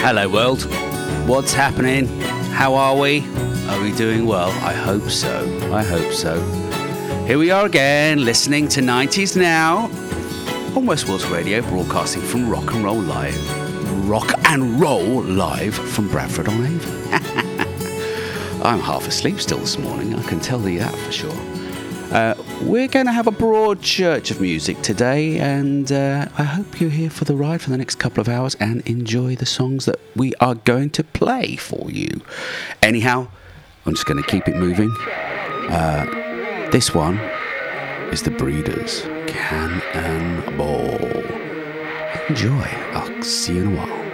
Hello world, what's happening? How are we? Are we doing well? I hope so. Here we are again, listening to 90s Now on West Wales Radio, broadcasting from Rock and Roll Live from Bradford on Avon. I'm half asleep still this morning, I can tell you that for sure. We're going to have a broad church of music today, and I hope you're here for the ride for the next couple of hours and enjoy the songs that we are going to play for you. Anyhow, I'm just going to keep it moving. This one is The Breeders, Cannonball. Enjoy. I'll see you in a while.